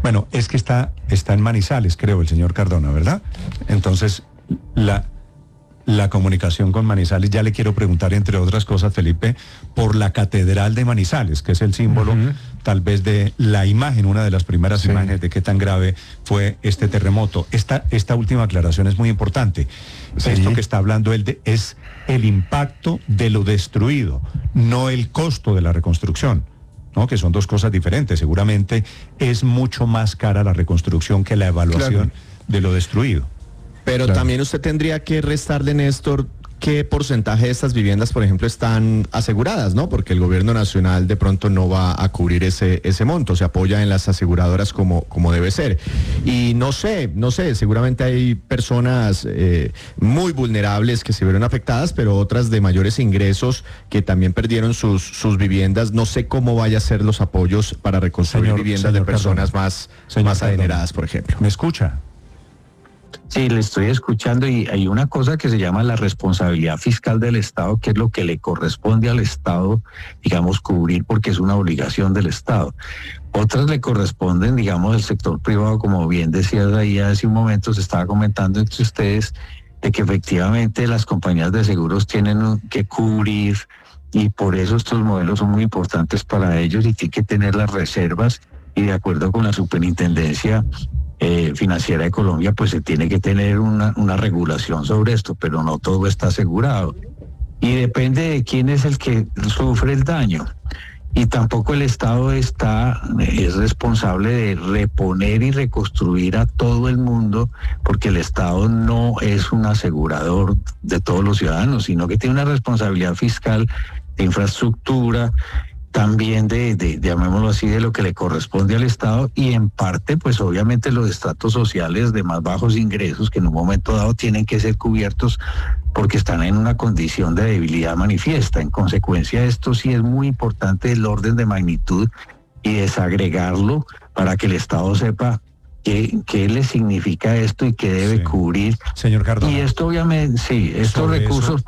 Bueno, es que está en Manizales, creo, el señor Cardona, ¿verdad? Entonces, la comunicación con Manizales, ya le quiero preguntar, entre otras cosas, Felipe, por la Catedral de Manizales, que es el símbolo, tal vez, de la imagen, una de las primeras imágenes de qué tan grave fue este terremoto. Esta última aclaración es muy importante. Esto que está hablando él es el impacto de lo destruido, no el costo de la reconstrucción, ¿no? Que son dos cosas diferentes. Seguramente es mucho más cara la reconstrucción que la evaluación de lo destruido. Pero también usted tendría que restarle, Néstor, qué porcentaje de estas viviendas, por ejemplo, están aseguradas, ¿no? Porque el gobierno nacional de pronto no va a cubrir ese monto, se apoya en las aseguradoras como debe ser. Y no sé, seguramente hay personas muy vulnerables que se vieron afectadas, pero otras de mayores ingresos que también perdieron sus viviendas. No sé cómo vaya a ser los apoyos para reconstruir viviendas de personas más adineradas, por ejemplo. ¿Me escucha? Sí, le estoy escuchando, y hay una cosa que se llama la responsabilidad fiscal del Estado, que es lo que le corresponde al Estado, digamos, cubrir, porque es una obligación del Estado. Otras le corresponden, digamos, al sector privado, como bien decías ahí hace un momento, se estaba comentando entre ustedes, de que efectivamente las compañías de seguros tienen que cubrir, y por eso estos modelos son muy importantes para ellos y tienen que tener las reservas, y de acuerdo con la Superintendencia Financiera de Colombia, pues se tiene que tener una regulación sobre esto, pero no todo está asegurado. Y depende de quién es el que sufre el daño. Y tampoco el Estado es responsable de reponer y reconstruir a todo el mundo, porque el Estado no es un asegurador de todos los ciudadanos, sino que tiene una responsabilidad fiscal de infraestructura, también llamémoslo así, de lo que le corresponde al Estado, y en parte, pues obviamente los estratos sociales de más bajos ingresos, que en un momento dado tienen que ser cubiertos porque están en una condición de debilidad manifiesta. En consecuencia, esto sí es muy importante, el orden de magnitud, y desagregarlo para que el Estado sepa qué le significa esto y qué debe cubrir. Señor Cardona. Y esto obviamente, estos recursos,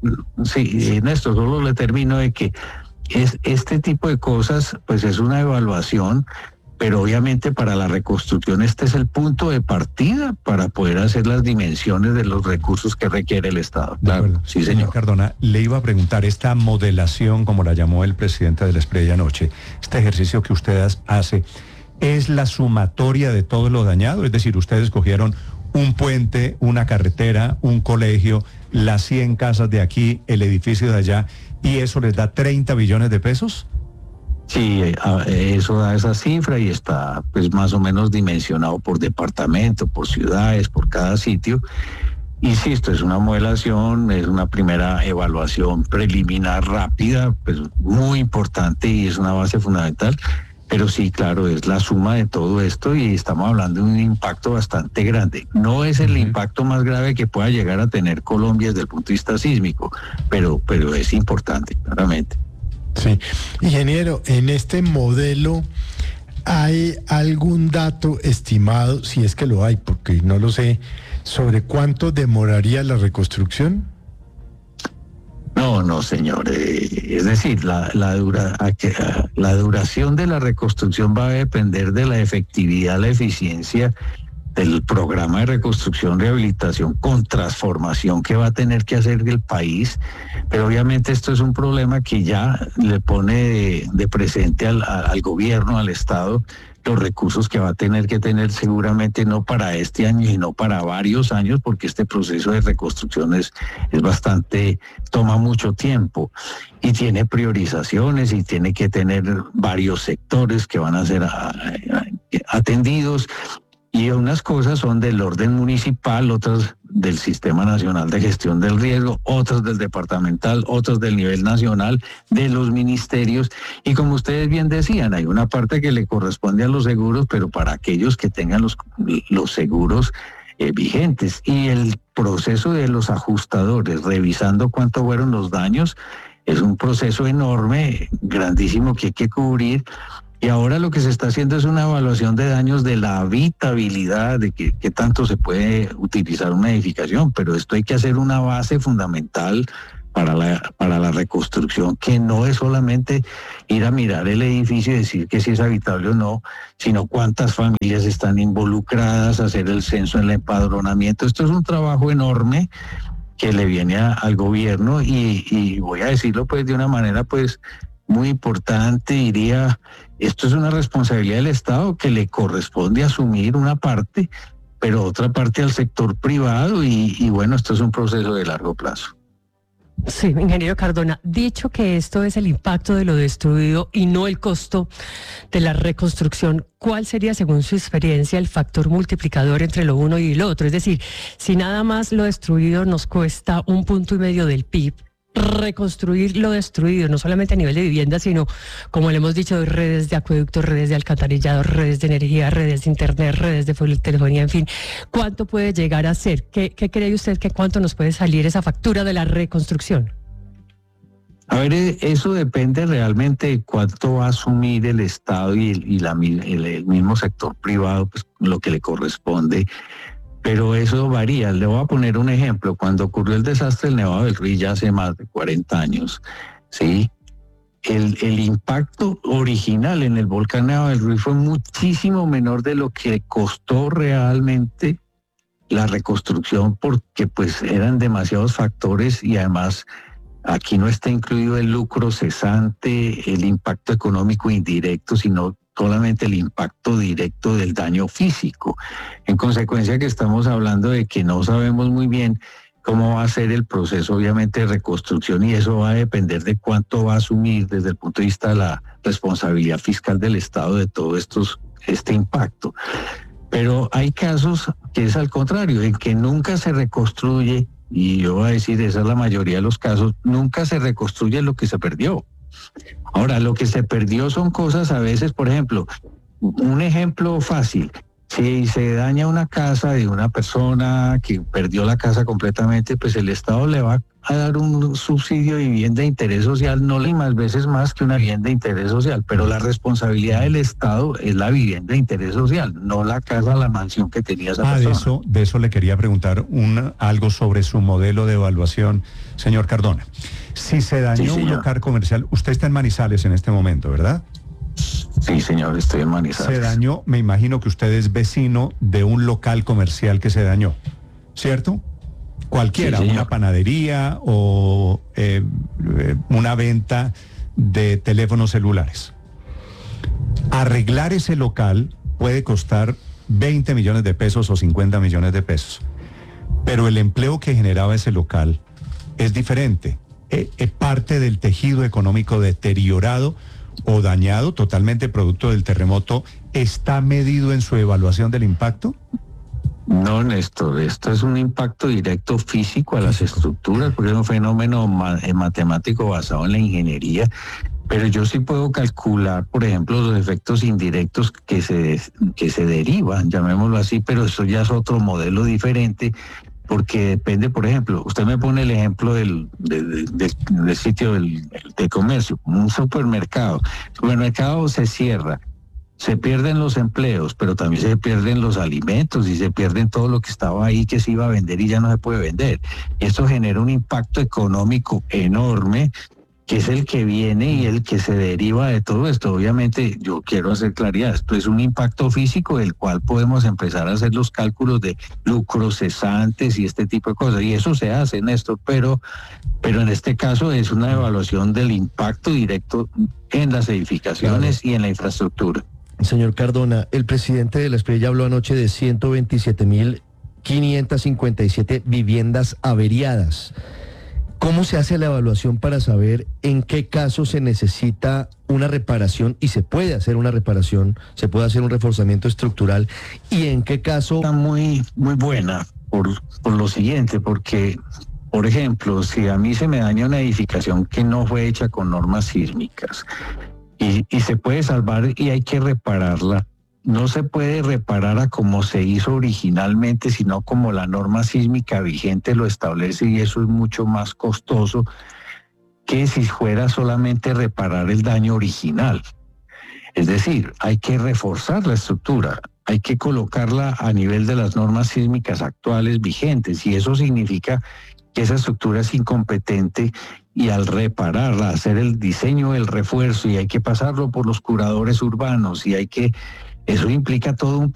Néstor, solo le termino de que este tipo de cosas, pues es una evaluación, pero obviamente para la reconstrucción este es el punto de partida para poder hacer las dimensiones de los recursos que requiere el Estado. Claro, sí, señor Cardona, le iba a preguntar, esta modelación, como la llamó el presidente de la SPREI anoche, este ejercicio que ustedes hace, ¿es la sumatoria de todo lo dañado? Es decir, ustedes cogieron un puente, una carretera, un colegio, las 100 casas de aquí, el edificio de allá, ¿y eso les da 30 billones de pesos? Sí, eso da esa cifra y está pues más o menos dimensionado por departamento, por ciudades, por cada sitio. Insisto, es una modelación, es una primera evaluación preliminar rápida, pues muy importante y es una base fundamental. Pero sí, claro, es la suma de todo esto y estamos hablando de un impacto bastante grande. No es el impacto más grave que pueda llegar a tener Colombia desde el punto de vista sísmico, pero es importante, claramente. Sí. Ingeniero, en este modelo, ¿hay algún dato estimado, si es que lo hay, porque no lo sé, sobre cuánto demoraría la reconstrucción? No, señor. Es decir, la duración de la reconstrucción va a depender de la efectividad, la eficiencia del programa de reconstrucción, rehabilitación con transformación que va a tener que hacer el país. Pero obviamente esto es un problema que ya le pone de presente al gobierno, al Estado, los recursos que va a tener que tener seguramente no para este año, sino para varios años, porque este proceso de reconstrucción es bastante, toma mucho tiempo y tiene priorizaciones y tiene que tener varios sectores que van a ser atendidos. Y unas cosas son del orden municipal, otras del Sistema Nacional de Gestión del Riesgo, otras del departamental, otras del nivel nacional, de los ministerios. Y como ustedes bien decían, hay una parte que le corresponde a los seguros, pero para aquellos que tengan los seguros vigentes. Y el proceso de los ajustadores, revisando cuánto fueron los daños, es un proceso enorme, grandísimo, que hay que cubrir. Y ahora lo que se está haciendo es una evaluación de daños de la habitabilidad, de qué tanto se puede utilizar una edificación, pero esto hay que hacer una base fundamental para la reconstrucción, que no es solamente ir a mirar el edificio y decir que si es habitable o no, sino cuántas familias están involucradas, hacer el censo, el empadronamiento. Esto es un trabajo enorme que le viene al gobierno y voy a decirlo pues de una manera pues muy importante, diría, esto es una responsabilidad del Estado que le corresponde asumir una parte, pero otra parte al sector privado y bueno, esto es un proceso de largo plazo. Sí, ingeniero Cardona, dicho que esto es el impacto de lo destruido y no el costo de la reconstrucción, ¿cuál sería, según su experiencia, el factor multiplicador entre lo uno y lo otro? Es decir, si nada más lo destruido nos cuesta 1,5 puntos del PIB, reconstruir lo destruido, no solamente a nivel de vivienda, sino, como le hemos dicho, redes de acueductos, redes de alcantarillado, redes de energía, redes de internet, redes de telefonía, en fin, ¿cuánto puede llegar a ser? ¿Qué cree usted que cuánto nos puede salir esa factura de la reconstrucción? A ver, eso depende realmente de cuánto va a asumir el Estado y el mismo sector privado, pues lo que le corresponde. Pero eso varía. Le voy a poner un ejemplo. Cuando ocurrió el desastre del Nevado del Ruiz ya hace más de 40 años, ¿sí? El impacto original en el volcán Nevado del Ruiz fue muchísimo menor de lo que costó realmente la reconstrucción, porque pues eran demasiados factores y además aquí no está incluido el lucro cesante, el impacto económico indirecto, sino solamente el impacto directo del daño físico. En consecuencia que estamos hablando de que no sabemos muy bien cómo va a ser el proceso, obviamente, de reconstrucción, y eso va a depender de cuánto va a asumir desde el punto de vista de la responsabilidad fiscal del Estado de todo este impacto. Pero hay casos que es al contrario, en que nunca se reconstruye, y yo voy a decir, esa es la mayoría de los casos, nunca se reconstruye lo que se perdió. Ahora, lo que se perdió son cosas a veces, por ejemplo, un ejemplo fácil, si se daña una casa de una persona que perdió la casa completamente, pues el Estado le va a dar un subsidio de vivienda de interés social, no le más veces más que una vivienda de interés social, pero la responsabilidad del Estado es la vivienda de interés social, no la casa, la mansión que tenía esa persona. De eso le quería preguntar algo sobre su modelo de evaluación, señor Cardona. Si se dañó un local comercial, usted está en Manizales en este momento, ¿verdad? Sí, señor, estoy en Manizales. Se dañó, me imagino que usted es vecino de un local comercial que se dañó, ¿cierto? Cualquiera, sí, una panadería o una venta de teléfonos celulares. Arreglar ese local puede costar 20 millones de pesos o 50 millones de pesos, pero el empleo que generaba ese local es diferente. Parte del tejido económico deteriorado o dañado totalmente producto del terremoto está medido en su evaluación del impacto. No, Néstor, esto es un impacto directo físico a las estructuras, porque es un fenómeno matemático basado en la ingeniería, pero yo sí puedo calcular, por ejemplo, los efectos indirectos que se derivan, llamémoslo así, pero eso ya es otro modelo diferente, porque depende, por ejemplo, usted me pone el ejemplo del sitio de comercio, un supermercado. El supermercado se cierra, se pierden los empleos, pero también se pierden los alimentos y se pierden todo lo que estaba ahí que se iba a vender y ya no se puede vender. Y esto genera un impacto económico enorme, que es el que viene y el que se deriva de todo esto. Obviamente, yo quiero hacer claridad, esto es un impacto físico del cual podemos empezar a hacer los cálculos de lucros cesantes y este tipo de cosas, y eso se hace, Néstor, pero en este caso es una evaluación del impacto directo en las edificaciones y en la infraestructura. Señor Cardona, el presidente de la SPRI ya habló anoche de 127.557 viviendas averiadas. ¿Cómo se hace la evaluación para saber en qué caso se necesita una reparación y se puede hacer una reparación, se puede hacer un reforzamiento estructural, y en qué caso? Está muy buena por lo siguiente, porque, por ejemplo, si a mí se me daña una edificación que no fue hecha con normas sísmicas y se puede salvar y hay que repararla, no se puede reparar a como se hizo originalmente, sino como la norma sísmica vigente lo establece, y eso es mucho más costoso que si fuera solamente reparar el daño original. Es decir, hay que reforzar la estructura, hay que colocarla a nivel de las normas sísmicas actuales vigentes, y eso significa que esa estructura es incompetente y al repararla, hacer el diseño del refuerzo y hay que pasarlo por los curadores urbanos y eso implica todo un